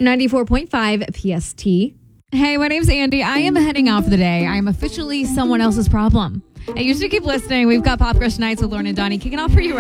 94.5 PST. Hey, my name's Andy. I am heading out for the day. I am officially someone else's problem. I used to keep listening. We've got Pop Crush Nights with Lauren and Donnie kicking off for you right